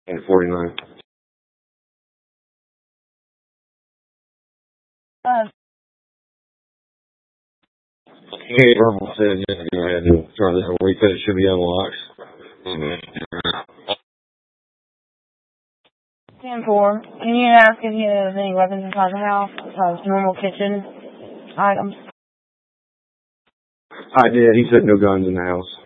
And 49. Hey, Verbal said just go ahead and try this. We said it should be unlocked. 10-4. Can you ask if he has any weapons inside the house? Normal kitchen items. I did. He said no guns in the house.